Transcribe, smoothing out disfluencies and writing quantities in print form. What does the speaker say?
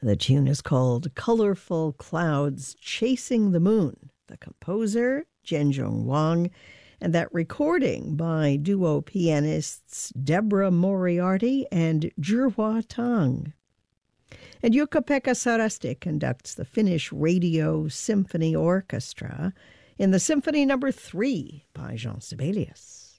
The tune is called Colorful Clouds Chasing the Moon. The composer, Zhenjong Wang, and that recording by duo pianists Deborah Moriarty and Zhihua Tang. And Jukka-Pekka Saraste conducts the Finnish Radio Symphony Orchestra in the Symphony No. 3 by Jean Sibelius.